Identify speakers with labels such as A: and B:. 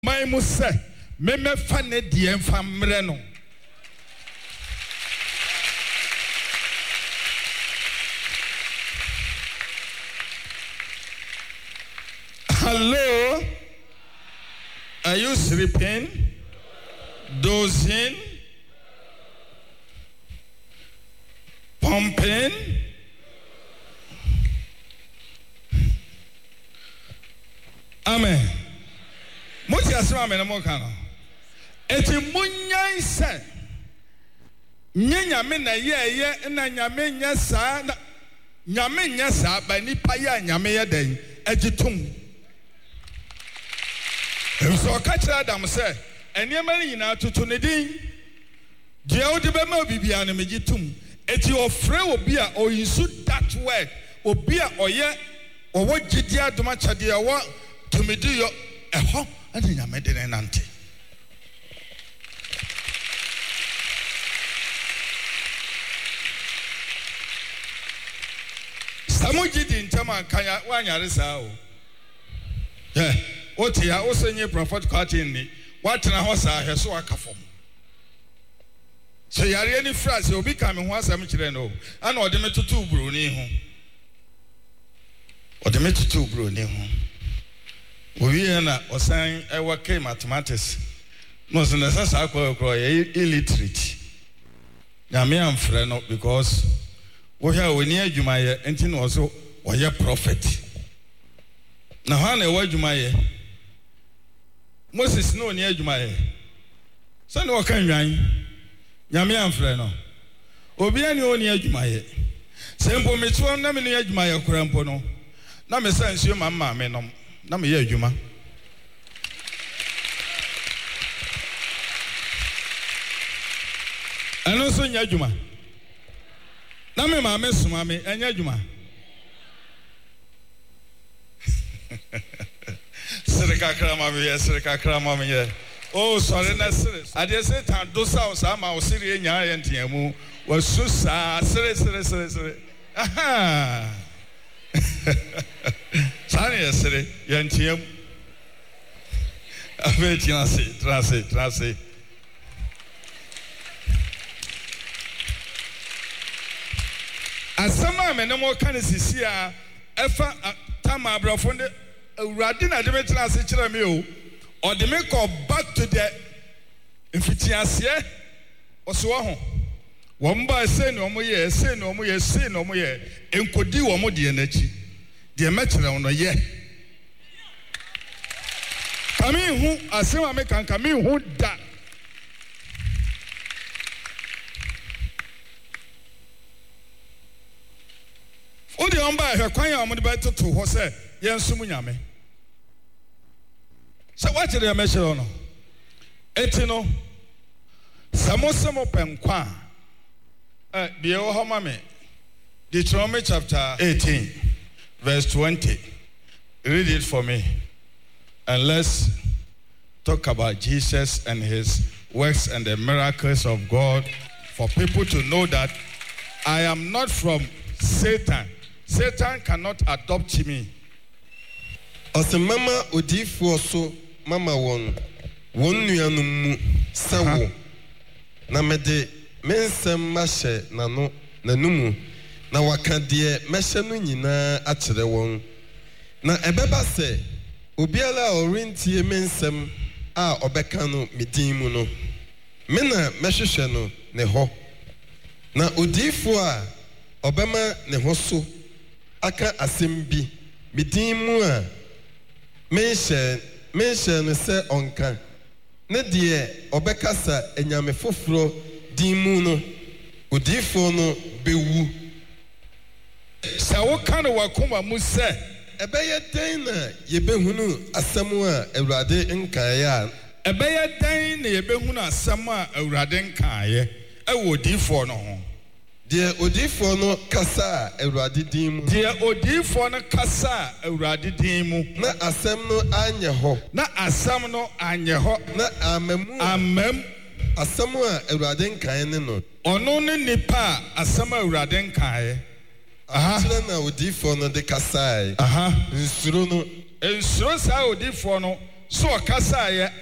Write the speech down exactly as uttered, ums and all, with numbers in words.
A: My musa, me me fane diem famreno. Hello, are you sleeping? Dozing? Pumping? Amen. Moti asema me na mo kana. Eti munyan se. Nyanya me na ye ye na nyame nya sa na nyame nya sa ba nipa ya nyame ye den agitum. So kachira Adam se enema nyina tutu ne din. Dia odi be ma bibia na megitum. Eti ofre obi a oyinsu that word obi a oye owo gidia doma chade owo tumidi yo eho ade nyame de nante. Samu gidi ntama kanya wanyare saa o. Yeah, oti ya osenye prophet kwati ni watena ho saa he so akafom. So yare any phrase obi ka me ho asam kire no ana ode metutu bro ni ho. Ode metutu bro ni ho. Owi na osan ewa ke mathematics. No so na sa akwa akwa illiterate. Na me am frɛ no because wo hia oni adwuma ye enti no so oye prophet. Na ha na ewa adwuma ye. Moses no oni adwuma ye. So na wo kan nwan. Nyame am frɛ no. Obi ani oni adwuma ye. Sempo metuo na me ni adwuma ye kora mpo no. Na me san nsuo mamma me nom. Na me ye adwuma. Ano so nya adwuma. Na me ma me soma me enya adwuma. Sirika krama me ye sirika krama me ye. Oh sorry na sire. Ade se tan do sa o sa ma o sire nya ye ntiamu. Wa su sa sire sire sire sire. Aha. Sani yesere yantiam ave tinase trase trase asama me no mo kan sisi a efa tama abrafo de awurade na de metra ase kire me o o de me ko back to the mfitiase oso ho wo mba se ne omo ye se ne omo ye se ne omo ye enkodi wo mo de na chi de metre no ye kami hu asema me kan kami hu da o de on ba he kwan ya mo de ba toto ho se ye nsum nyame se what de me chere no eti no samosemo penkwa eh bie wo ho ma me Deuteronomy chapter eighteen verse twenty. Read it for me. And let's talk about Jesus and his works and the miracles of God for people to know that I am not from Satan. Satan cannot adopt me.
B: Ose mama odifo so mama won won nuanum mu sawo na mede mensem ma hye nano nanumu na waka de mehye no nyina akere won na ebeba se obiala orintie mensem a obeka no medin mu no me na mehwehwe no ne ho na odifo a obema ne ho so aka asem bi medin mu a mehye mehye no se onka ne de obekasa enyame foforo din mu no odifo no bewu
A: sa wo kan wakoma mu se
B: ebeye den na yebehunu asem a Awurade nkae a
A: ebeye den na yebehunu asem a Awurade nkae e wo odifo no ho
B: de odifo no kasa Awurade din mu
A: de odifo no kasa Awurade din mu
B: na asem no anye ho
A: na asem no anye ho
B: na amamu
A: amam
B: asem a Awurade nkae ne no
A: ono ne nipa asem a Awurade nkae aha
B: tira na odifo no de kasai
A: aha
B: nsuro no
A: nsuro sa odifo no so ɔkasaeɛ